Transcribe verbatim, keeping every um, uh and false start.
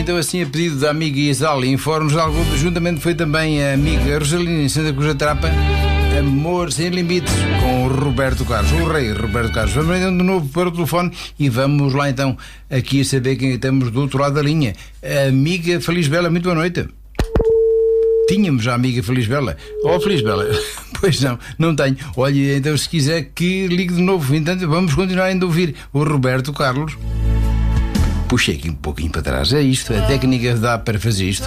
então assim a pedido da amiga Isali, informo-nos algo, juntamente foi também a amiga Rosalina em Santa Cruz da Trapa, Amor Sem Limites, com o Roberto Carlos, o rei Roberto Carlos. Vamos então de novo para o telefone e vamos lá então aqui a saber quem estamos do outro lado da linha. A amiga Feliz Bela, muito boa noite. Tínhamos a amiga Feliz Bela. Oh, Feliz Bela, pois não, não tenho. Olha, então se quiser que ligue de novo. Então vamos continuar ainda a ouvir o Roberto Carlos. Puxei aqui um pouquinho para trás. É isto, a técnica dá para fazer isto.